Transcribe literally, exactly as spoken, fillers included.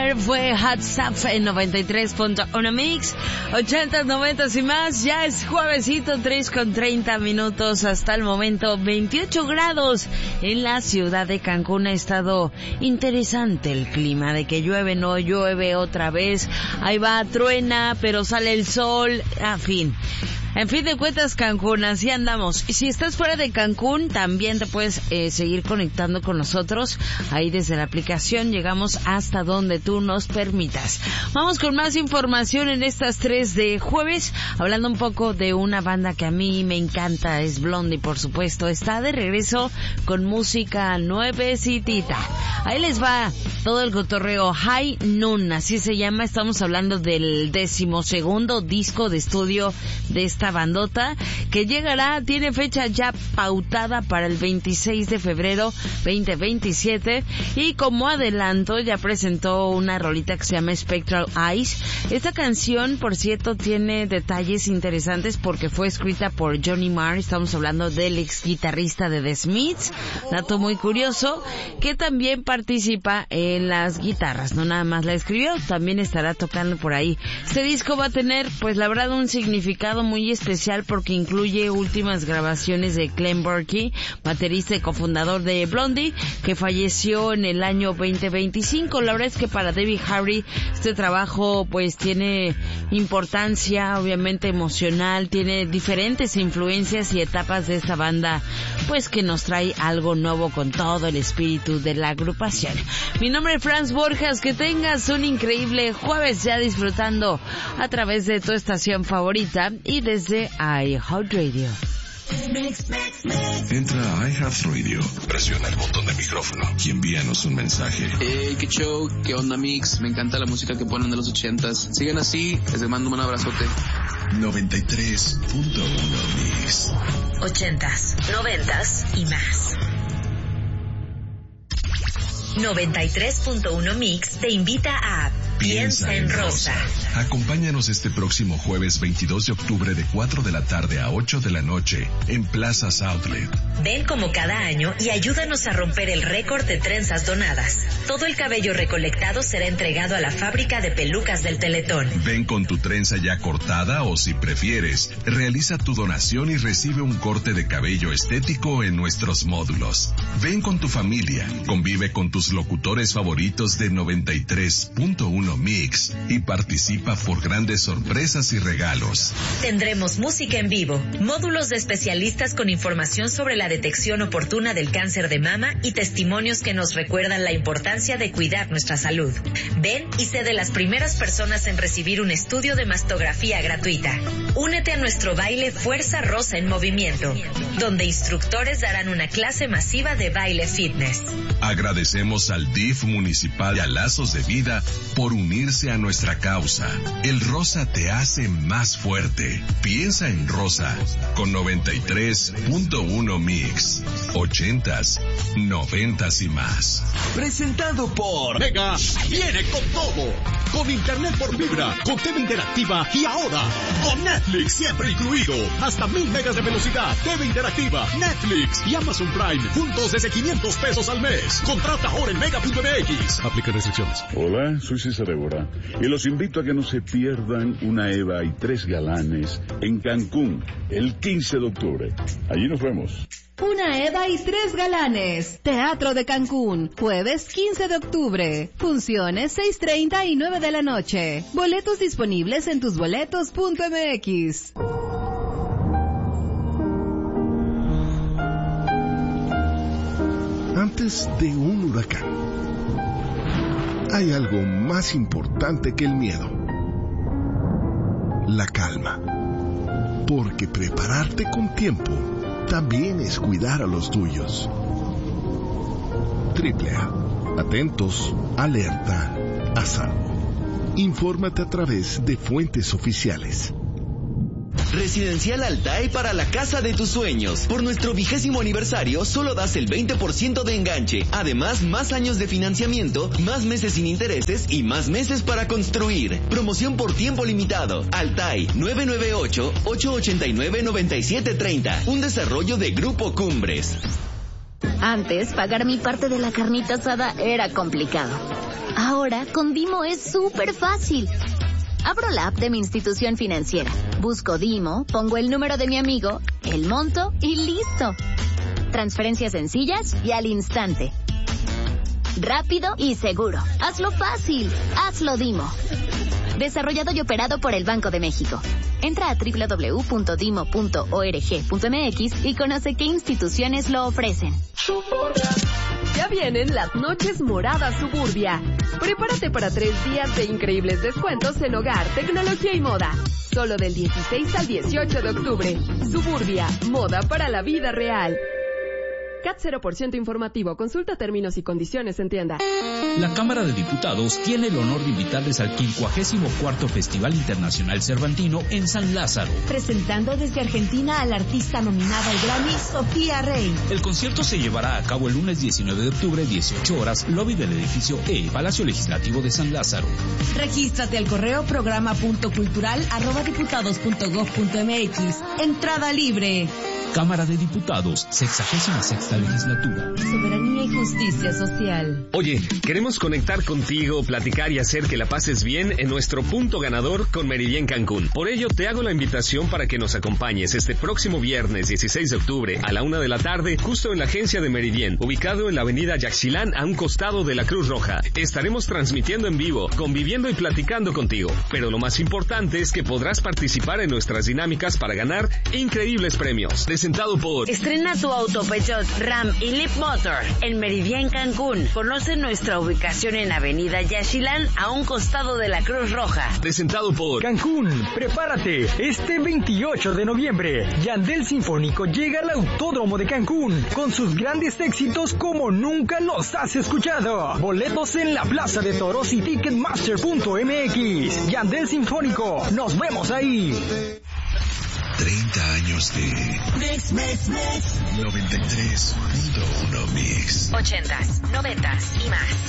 Summer fue Hot Stuff en noventa y tres punto uno Mix, ochentas, noventas y más. Ya es juevesito, tres con treinta minutos hasta el momento, veintiocho grados en la ciudad de Cancún. Ha estado interesante el clima, de que llueve, no llueve otra vez, ahí va, truena, pero sale el sol, en fin. En fin de cuentas, Cancún, así andamos. Y si estás fuera de Cancún, también te puedes eh, seguir conectando con nosotros. Ahí desde la aplicación llegamos hasta donde tú nos permitas. Vamos con más información en estas tres de jueves, hablando un poco de una banda que a mí me encanta, es Blondie, por supuesto. Está de regreso con música nuevecitita. Ahí les va todo el cotorreo. High Noon, así se llama. Estamos hablando del decimosegundo disco de estudio de esta bandota, que llegará, tiene fecha ya pautada para el veintiséis de febrero veinte veintisiete, y como adelanto ya presentó una rolita que se llama Spectral Eyes. Esta canción, por cierto, tiene detalles interesantes porque fue escrita por Johnny Marr. Estamos hablando del ex guitarrista de The Smiths, dato muy curioso, que también participa en las guitarras, no nada más la escribió, también estará tocando por ahí. Este disco va a tener, pues la verdad, un significado muy especial porque incluye últimas grabaciones de Clem Burke, baterista y cofundador de Blondie, que falleció en el año veinte veinticinco. La verdad es que para Debbie Harry este trabajo pues tiene importancia, obviamente emocional, tiene diferentes influencias y etapas de esta banda, pues que nos trae algo nuevo con todo el espíritu de la agrupación. Mi nombre es Franz Borjas, que tengas un increíble jueves ya disfrutando a través de tu estación favorita y desde iHeartRadio. Entra a iHeartRadio, presiona el botón de micrófono y envíanos un mensaje. Hey, qué show, qué onda mix, me encanta la música que ponen de los ochentas. Sigan así, les mando un abrazote. noventa y tres punto uno Mix. Ochentas, noventas y más. noventa y tres punto uno Mix te invita a Piensa en Rosa. Acompáñanos este próximo jueves veintidós de octubre de cuatro de la tarde a ocho de la noche en Plaza Outlet. Ven como cada año y ayúdanos a romper el récord de trenzas donadas. Todo el cabello recolectado será entregado a la fábrica de pelucas del Teletón. Ven con tu trenza ya cortada o, si prefieres, realiza tu donación y recibe un corte de cabello estético en nuestros módulos. Ven con tu familia, convive con tus locutores favoritos de noventa y tres punto uno Mix y participa por grandes sorpresas y regalos. Tendremos música en vivo, módulos de especialistas con información sobre la detección oportuna del cáncer de mama y testimonios que nos recuerdan la importancia de cuidar nuestra salud. Ven y sé de las primeras personas en recibir un estudio de mastografía gratuita. Únete a nuestro baile Fuerza Rosa en Movimiento, donde instructores darán una clase masiva de baile fitness. Agradecemos al D I F municipal y a Lazos de Vida por unirse a nuestra causa. El rosa te hace más fuerte. Piensa en Rosa con noventa y tres punto uno Mix. Ochentas, noventas y más. Presentado por Mega. Viene con todo. Con internet por fibra, con T V interactiva y ahora con Netflix siempre incluido. Hasta mil megas de velocidad. T V interactiva, Netflix y Amazon Prime juntos desde quinientos pesos al mes. Contrata ahora en mega punto m x. Aplica restricciones. Hola, soy César Évora y los invito a que no se pierdan una Eva y tres galanes en Cancún el quince de octubre. Allí nos vemos. Una Eva y tres galanes. Teatro de Cancún, jueves quince de octubre. Funciones seis treinta y nueve de la noche. Boletos disponibles en tusboletos punto m x. Antes de un huracán, hay algo más importante que el miedo: la calma. Porque prepararte con tiempo también es cuidar a los tuyos. Triple A. Atentos, alerta, a salvo. Infórmate a través de fuentes oficiales. Residencial Altai para la casa de tus sueños. Por nuestro vigésimo aniversario, solo das el veinte por ciento de enganche. Además, más años de financiamiento, más meses sin intereses y más meses para construir. Promoción por tiempo limitado. Altai, nueve nueve ocho, ocho ocho nueve, nueve siete tres cero. Un desarrollo de Grupo Cumbres. Antes, pagar mi parte de la carnita asada era complicado. Ahora, con Dimo es súper fácil. Abro la app de mi institución financiera, busco Dimo, pongo el número de mi amigo, el monto y listo. Transferencias sencillas y al instante. Rápido y seguro. Hazlo fácil. Hazlo Dimo. Desarrollado y operado por el Banco de México. Entra a doble u doble u doble u punto dimo punto org punto m x y conoce qué instituciones lo ofrecen. Ya vienen las noches moradas Suburbia. Prepárate para tres días de increíbles descuentos en hogar, tecnología y moda. Solo del dieciséis al dieciocho de octubre. Suburbia, moda para la vida real. C A T cero por ciento informativo. Consulta términos y condiciones en tienda. La Cámara de Diputados tiene el honor de invitarles al quincuagésimo cuarto Festival Internacional Cervantino en San Lázaro. Presentando desde Argentina a la artista nominada al Grammy, Sofía Rey. El concierto se llevará a cabo el lunes diecinueve de octubre, dieciocho horas, lobby del edificio E, Palacio Legislativo de San Lázaro. Regístrate al correo programa punto cultural arroba diputados punto gob punto m x. Entrada libre. Cámara de Diputados, sexagésima sexta legislatura. Soberanía y justicia social. Oye, queremos conectar contigo, platicar y hacer que la pases bien en nuestro punto ganador con Meridian Cancún. Por ello, te hago la invitación para que nos acompañes este próximo viernes dieciséis de octubre a la una de la tarde, justo en la agencia de Meridian, ubicado en la avenida Yaxchilán, a un costado de la Cruz Roja. Estaremos transmitiendo en vivo, conviviendo y platicando contigo. Pero lo más importante es que podrás participar en nuestras dinámicas para ganar increíbles premios. Presentado por... Estrena tu auto Peugeot, Ram y Leap Motor en Meridian Cancún. Conoce nuestra ubicación en Avenida Yaxchilán, a un costado de la Cruz Roja. Presentado por... Cancún, prepárate. Este veintiocho de noviembre, Yandel Sinfónico llega al Autódromo de Cancún con sus grandes éxitos como nunca los has escuchado. Boletos en la Plaza de Toros y Ticketmaster punto m x. Yandel Sinfónico, nos vemos ahí. treinta años de Mix, mix, mix. noventa y tres punto uno Mix. ochentas, noventas y más.